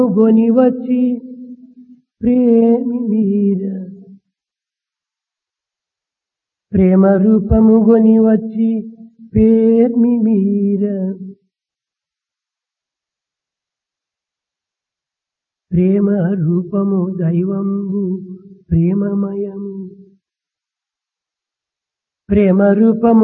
గొని వచ్చి ప్రేమి వీర ప్రేమ రూపము గొని వచ్చి ప్రేమి వీర ప్రేమ రూపము దైవంబు ప్రేమమయము ప్రేమ రూపము